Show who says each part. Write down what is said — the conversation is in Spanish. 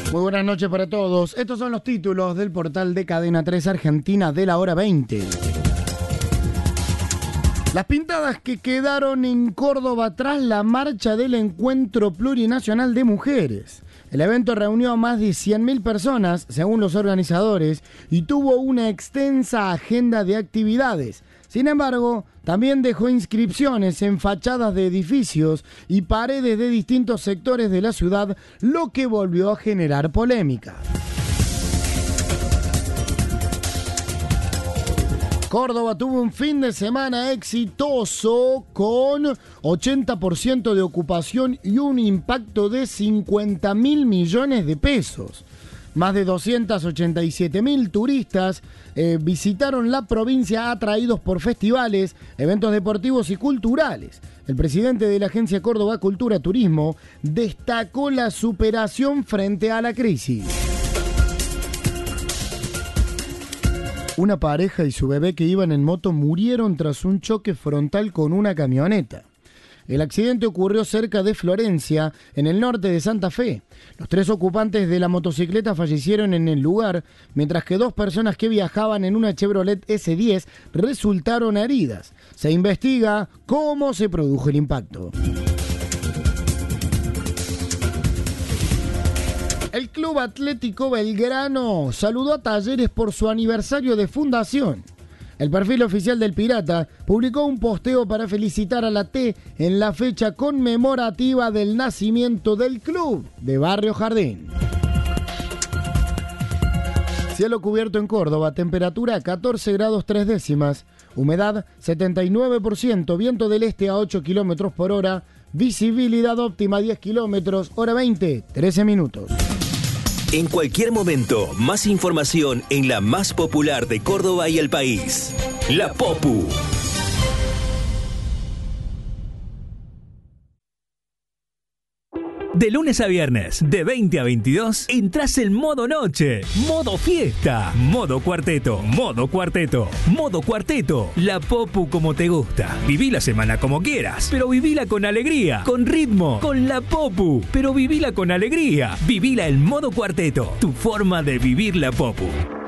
Speaker 1: Muy buenas noches para todos. Estos son los títulos del portal de Cadena 3 Argentina de la hora 20. Las pintadas que quedaron en Córdoba tras la marcha del Encuentro Plurinacional de Mujeres. El evento reunió a más de 100.000 personas, según los organizadores, y tuvo una extensa agenda de actividades. Sin embargo, también dejó inscripciones en fachadas de edificios y paredes de distintos sectores de la ciudad, lo que volvió a generar polémica. Córdoba tuvo un fin de semana exitoso con 80% de ocupación y un impacto de 50.000 millones de pesos. Más de 287.000 turistas visitaron la provincia atraídos por festivales, eventos deportivos y culturales. El presidente de la Agencia Córdoba Cultura Turismo destacó la superación frente a la crisis. Una pareja y su bebé que iban en moto murieron tras un choque frontal con una camioneta. El accidente ocurrió cerca de Florencia, en el norte de Santa Fe. Los 3 ocupantes de la motocicleta fallecieron en el lugar, mientras que 2 personas que viajaban en una Chevrolet S10 resultaron heridas. Se investiga cómo se produjo el impacto. El Club Atlético Belgrano saludó a Talleres por su aniversario de fundación. El perfil oficial del Pirata publicó un posteo para felicitar a la T en la fecha conmemorativa del nacimiento del club de Barrio Jardín. Cielo cubierto en Córdoba, temperatura 14 grados 3 décimas, humedad 79%, viento del este a 8 kilómetros por hora, visibilidad óptima 10 kilómetros, hora 20, 13 minutos.
Speaker 2: En cualquier momento, más información en la más popular de Córdoba y el país. La Popu. De lunes a viernes, de 20 a 22, entras en modo noche, modo fiesta, modo cuarteto, modo cuarteto, modo cuarteto. La Popu como te gusta. Viví la semana como quieras, pero vivila con alegría, con ritmo, con la Popu. Pero vivila con alegría. Vivila en modo cuarteto, tu forma de vivir la Popu.